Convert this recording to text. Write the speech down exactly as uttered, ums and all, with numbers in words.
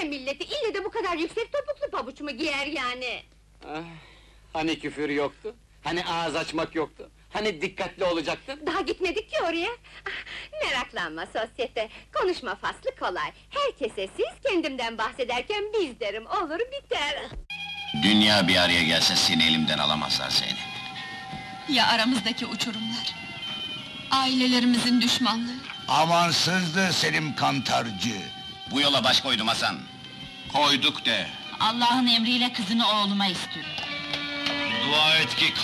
milleti, ille de bu kadar yüksek topuklu pabuç mu giyer yani? Ah, hani küfür yoktu? Hani ağız açmak yoktu? Hani dikkatli olacaktın? Daha gitmedik ki oraya! Ah, meraklanma sosyete, konuşma faslı kolay. Herkese siz, kendimden bahsederken biz derim, olur biter! Dünya bir araya gelse seni elimden alamazlar Zeynep. Ya aramızdaki uçurumlar? Ailelerimizin düşmanlığı? Amansızdı Selim Kantarcı! Bu yola baş koydum Hasan. Koyduk de. Allah'ın emriyle kızını oğluma istiyorum. Dua et ki